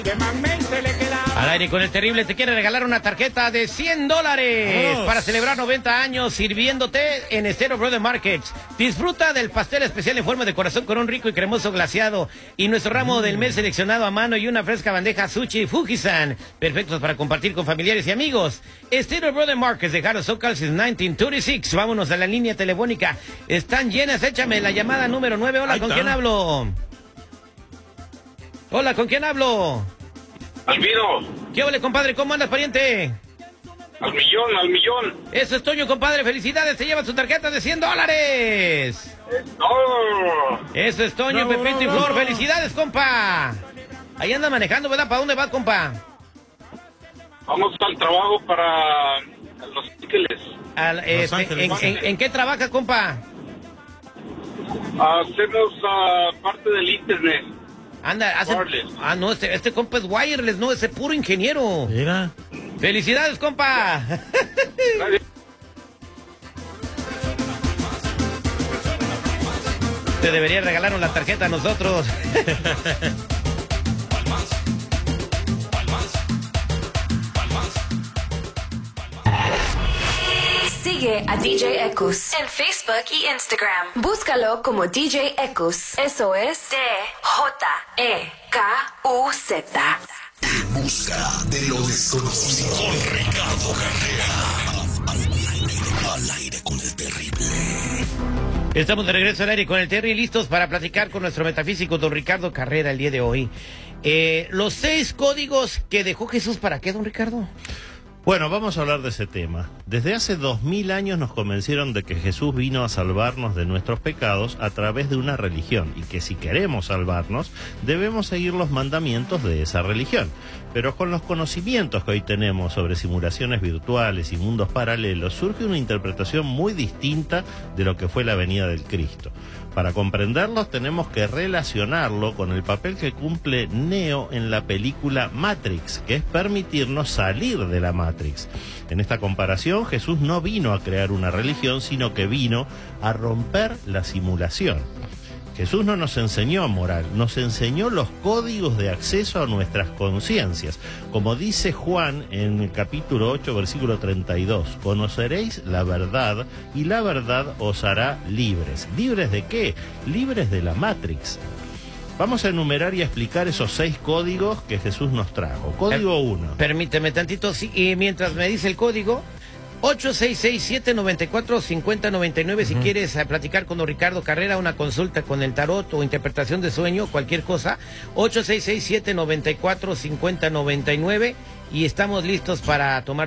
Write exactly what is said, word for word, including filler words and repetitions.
Al aire con el terrible te quiere regalar una tarjeta de cien dólares Vamos. para celebrar noventa años sirviéndote en Estero Brother Markets. Disfruta del pastel especial en forma de corazón con un rico y cremoso glaseado y nuestro ramo mm. del mes seleccionado a mano y una fresca bandeja sushi Fujisan, perfectos para compartir con familiares y amigos. Estero Brother Markets de Jaro Socal since nineteen thirty-six. Vámonos a la línea telefónica. Están llenas, échame la llamada número nueve. Hola, Ahí ¿con está. quién hablo? Hola, ¿con quién hablo? Albino, ¿Qué ole, compadre? ¿Cómo andas, pariente? al millón, al millón. Eso es Toño, compadre. Felicidades, te lleva su tarjeta de cien dólares. ¡No! Eso es Toño, No, Pepito no, y no, Flor. no. Felicidades, compa. Ahí anda manejando, ¿verdad? ¿Para dónde vas, compa? Vamos al trabajo para Los Ángeles. Al, este, Ángeles, en, Los en- Ángeles. ¿En qué trabaja, compa? Hacemos ah, parte del internet. Anda, hace... Wireless. Ah, no, este, este compa es wireless, no, ese puro ingeniero. Mira. Felicidades, compa. Te debería regalar una tarjeta a nosotros. Sigue a D J Ekus en Facebook y Instagram. Búscalo como D J Ekus. Eso es D J E K U Z. En busca de lo desconocido. Con Ricardo Carrera. Al, al aire, al aire con el terrible. Estamos de regreso al aire con el Terry, listos para platicar con nuestro metafísico don Ricardo Carrera el día de hoy. Eh, los seis códigos que dejó Jesús, ¿para qué, don Ricardo? Bueno, vamos a hablar de ese tema. Desde hace dos mil años nos convencieron de que Jesús vino a salvarnos de nuestros pecados a través de una religión y que si queremos salvarnos debemos seguir los mandamientos de esa religión. Pero con los conocimientos que hoy tenemos sobre simulaciones virtuales y mundos paralelos surge una interpretación muy distinta de lo que fue la venida del Cristo. Para comprenderlos tenemos que relacionarlo con el papel que cumple Neo en la película Matrix, que es permitirnos salir de la Matrix. En esta comparación, Jesús no vino a crear una religión, sino que vino a romper la simulación. Jesús no nos enseñó moral, nos enseñó los códigos de acceso a nuestras conciencias. Como dice Juan en el capítulo ocho, versículo treinta y dos, conoceréis la verdad y la verdad os hará libres. ¿Libres de qué? Libres de la Matrix. Vamos a enumerar y a explicar esos seis códigos que Jesús nos trajo. Código uno. Permíteme tantito, sí, y mientras me dice el código, ocho seis seis, siete nueve cuatro, cinco cero nueve nueve, si quieres eh, platicar con don Ricardo Carrera, una consulta con el tarot o interpretación de sueño, cualquier cosa, ocho seis seis, siete nueve cuatro, cinco cero nueve nueve, y estamos listos para tomar